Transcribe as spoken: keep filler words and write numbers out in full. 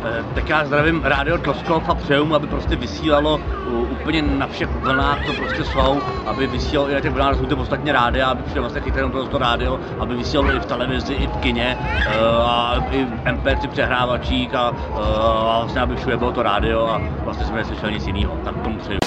Tak já zdravím Rádio Tloskov a přeju mu, aby prostě vysílalo úplně na všech vlnách, co prostě jsou, aby vysílalo i na těch vlnách, jsou to ostatně rádia, aby přijel vlastně chytrém to rádio, aby vysílalo i v televizi, i v kině, a i v em pé tři přehrávačích a, a vlastně aby všude bylo to rádio a vlastně jsme neslyšeli nic jiného. Tak tomu přeju.